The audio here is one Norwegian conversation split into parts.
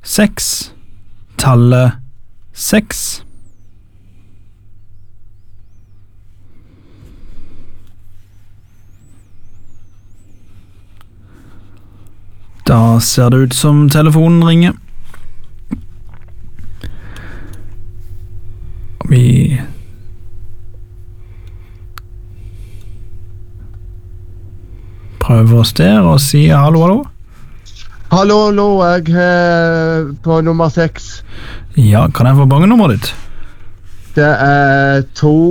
6. Tallet 6. Da ser det ut som telefonen ringer. Vi prøver oss der og sier hallo, hallo. Hallo, jeg er på nummer 6. Ja, kan jeg få bongenummeret ditt? Det er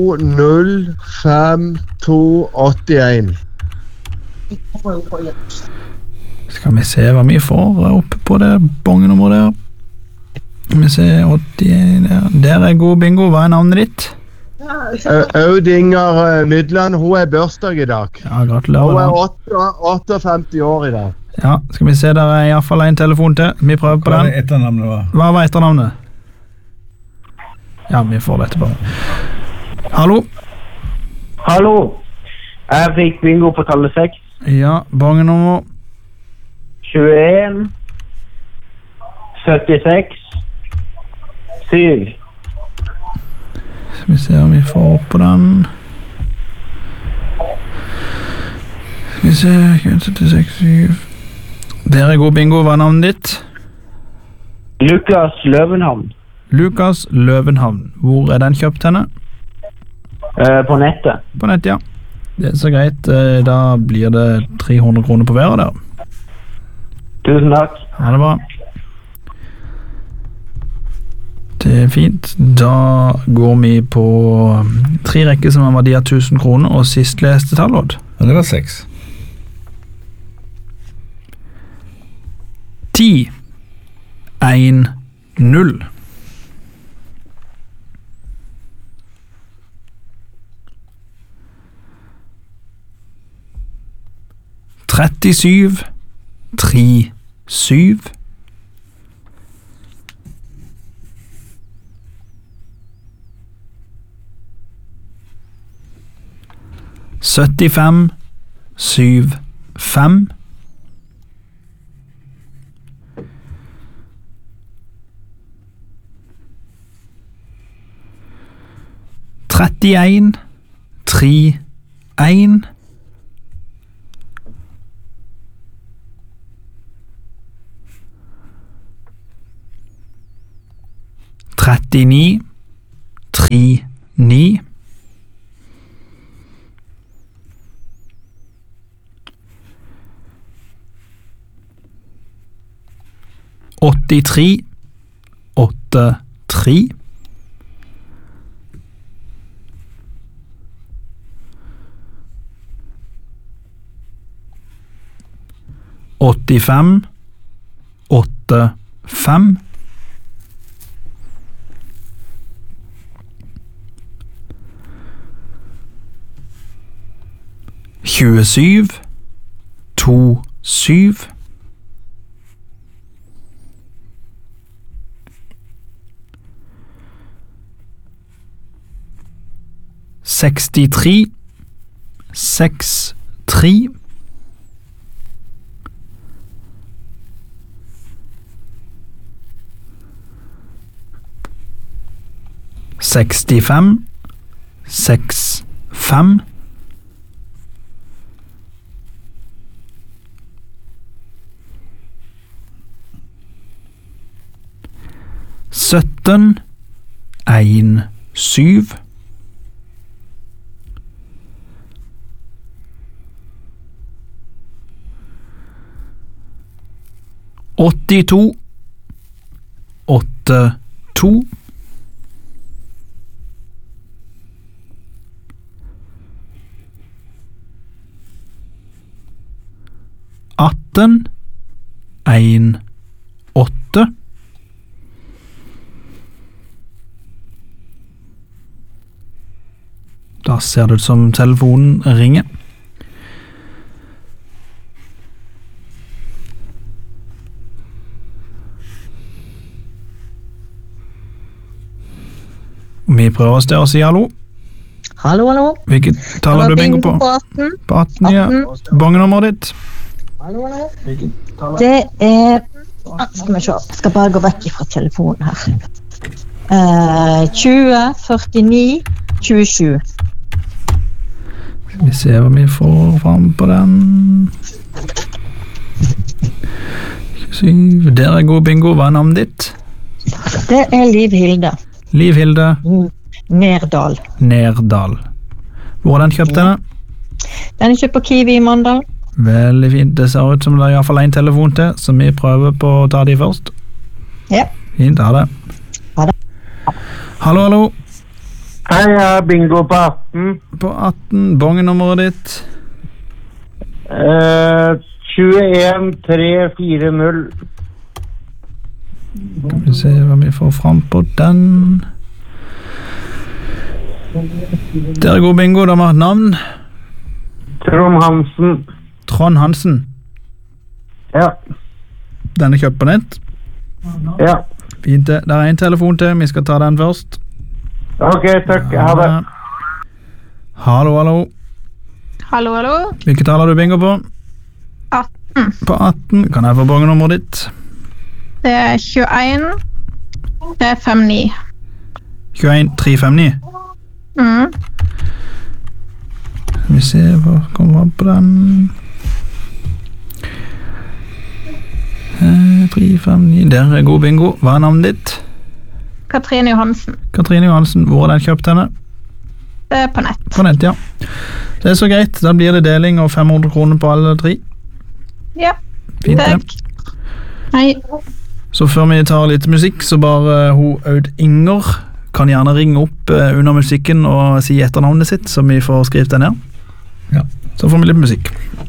205281. Skal vi se hva vi får oppe på det bongenummeret der. Skal vi se, 81 der. Der er god bingo. Hva er navnet ditt? Aud Inger Mydland, hun er børsdag i dag. Ja, gratulerer. Hun er 58 år i dag. Ja, skal vi se, der er i hvert fall en telefon til. Vi prøver på den. Hva var etternavnet? Hva var etternavnet? Ja, vi får det etterpå. Hallo? Hallo, jeg fikk bingo på tallet 6. Ja, bongenummer. 21 76 7. Skal vi se om vi får opp på den. Skal vi se, 76, 7. Der er god bingo. Hva er navnet ditt? Lukas Løvenhavn. Lukas Løvenhavn. Hvor er den kjøpt henne? På nettet. På nett, ja. Det er så greit. Da blir det 300 kroner på hver der. Tusen takk. Ha det bra. Det er fint. Da går vi på 3 rekker som har verdi av 1000 kroner, og sist leste tallodd. Ja, det var 6. 10 1 0. Trettisyv 3 7. Syttifem 7 5. Trettien 3 1. Trettini 3 9. Åttitre 8 3. Åttifem 8 5. Tjuesyv 2 7. Sekstitre 6 3. Sekstifem 6 5. Sytten 1 7. Åttito 8 2. Atten 1 8. Da ser det ut som telefonen ringer. Vi prøver oss der og sier hallo. Hallo, hallo. Hvilket tall har du bingo på? På 18. På 18, ja. Bongenummeret ditt? Det er Skal vi se, jeg skal bare gå vekk fra telefonen her. 20, 49, 27. Skal vi se hva vi får fram på den. 27. Der er god bingo. Hva er navnet ditt? Det er Liv Hilde. Liv Hilde Nerdal. Nerdal. Hvor er den kjøpt denne? Den er kjøpt på Kiwi i Mandal. Veldig fint. Det ser ut som det er i hvert fall en telefon til, så vi prøver på å ta de først. Ja. Fint, ha det. Ha det. Hallo, hallo. Hei, jeg har bingo på 18. På 18, bongenummeret ditt. 21340. Skal vi se hva vi får fram på den. Der er god bingo, de har et navn. Trond Hansen. Trond Hansen. Ja. Den er kjøpt på nett. Ja. Fint det. Der er en telefon til, vi skal ta den først. Ok, takk. Ha det. Hallo, hallo. Hallo, hallo. Hvilke tall har du bingo på? 18. På 18, kan jeg få bongenummeret ditt? Det er 21. Det er 59. 21 359. Mm. Skal vi se hva kommer på den. 359, der er god bingo. Hva er navnet ditt? Katrine Johansen. Katrine Johansen, hvor er den kjøpt henne? Det er på nett. På nett, ja. Det er så greit, da blir det deling og 500 kroner på alle tre. Ja, Fint det. takk. Hei. Så før vi tar litt musikk, så bare hun Aud Inger kan gjerne ringe opp under musikken og si etternavnet sitt, så vi får skrevet det ned. Ja, så får vi litt musikk.